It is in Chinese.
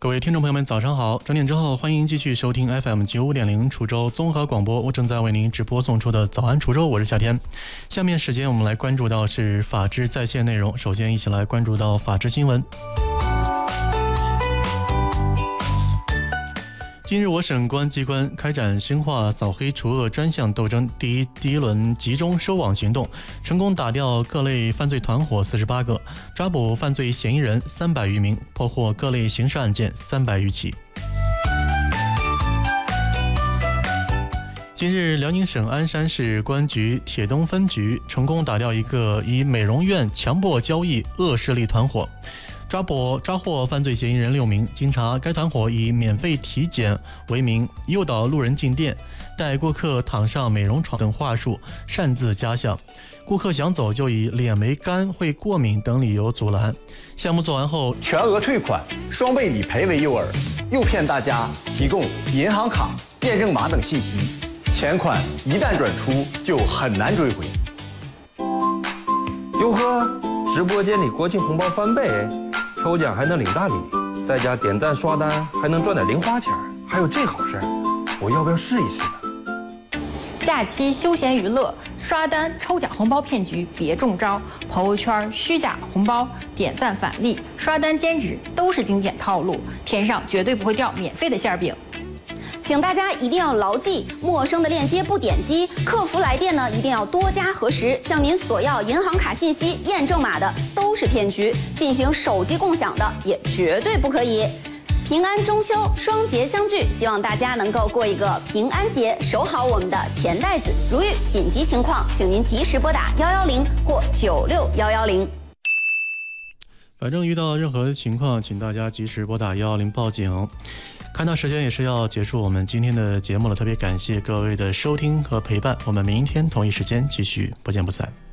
各位听众朋友们，早上好！整点之后，欢迎继续收听 FM 95.0滁州综合广播。我正在为您直播送出的早安滁州，我是夏天。下面时间我们来关注到是法治在线内容。首先，一起来关注到法治新闻。近日，我省公安机关开展深化扫黑除恶专项斗争第一轮集中收网行动，成功打掉各类犯罪团伙48个，抓捕犯罪嫌疑人300余名，破获各类刑事案件300余起。近日，辽宁省鞍山市公安局铁东分局成功打掉一个以美容院强迫交易恶势力团伙，抓获犯罪嫌疑人6名。经查，该团伙以免费体检为名，诱导路人进店，带顾客躺上美容床等话术，擅自加项。顾客想走就以脸没干、会过敏等理由阻拦。项目做完后， 全额退款、双倍理赔为诱饵，诱骗大家提供银行卡、验证码等信息，钱款一旦转出就很难追回。 哟呵，直播间里国庆红包翻倍，抽奖还能领大礼，在家点赞刷单还能赚点零花钱，还有这好事儿，我要不要试一试呢？ 假期休闲娱乐、刷单抽奖红包骗局别中招，朋友圈虚假红包、点赞返利、刷单兼职都是经典套路，天上绝对不会掉免费的馅饼。 请大家一定要牢记，陌生的链接不点击，客服来电呢一定要多加核实，向您索要银行卡信息、验证码的都是骗局，进行手机共享的也绝对不可以。平安中秋双节相聚，希望大家能够过一个平安节，守好我们的钱袋子。如遇紧急情况，请您及时拨打110或96110。 反正遇到任何情况，请大家及时拨打110报警。看到时间也是要结束我们今天的节目了，特别感谢各位的收听和陪伴，我们明天同一时间继续不见不散。